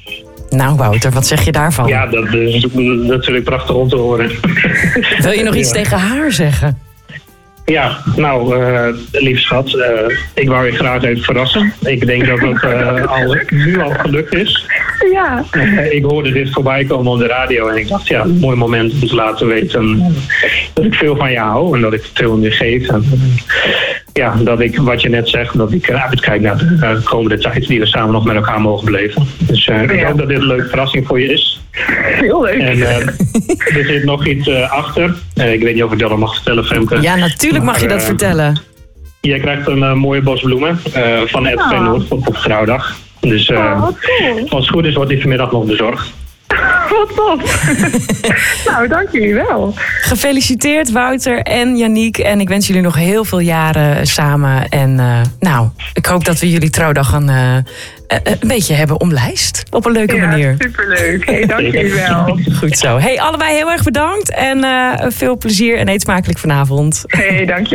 Nou Wouter, wat zeg je daarvan? Ja, dat is natuurlijk prachtig om te horen. Wil je nog iets tegen haar zeggen? Ja, nou, lief schat, ik wou je graag even verrassen. Ik denk dat het nu al gelukt is. Ja. Ik hoorde dit voorbij komen op de radio en ik dacht, ja, een mooi moment om te laten weten dat ik veel van je hou en dat ik veel om je geef. En, ja, dat ik, wat je net zegt, dat ik uitkijk naar de komende tijd die we samen nog met elkaar mogen beleven. Dus ik hoop dat dit een leuke verrassing voor je is. Heel leuk. En er zit nog iets achter. Ik weet niet of ik dat al mag vertellen, Femke. Ja, natuurlijk mag je dat vertellen. Jij krijgt een mooie bos bloemen van RTV Noord op trouwdag. Dus wat cool. als het goed is, wordt die vanmiddag nog bezorgd. Wat tof. Nou, dank jullie wel. Gefeliciteerd Wouter en Yannick. En ik wens jullie nog heel veel jaren samen. En nou, ik hoop dat we jullie trouwdag een beetje hebben omlijst. Op een leuke manier. Superleuk. Hey, dank jullie wel. Goed zo. Hey, allebei heel erg bedankt. En veel plezier en eet smakelijk vanavond. Hey, dank je.